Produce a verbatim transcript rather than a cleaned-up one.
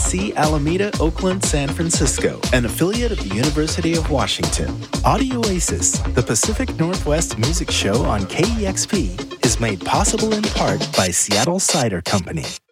C Alameda, Oakland, San Francisco, an affiliate of the University of Washington. Audio Oasis, the Pacific Northwest music show on K E X P, is made possible in part by Seattle Cider Company.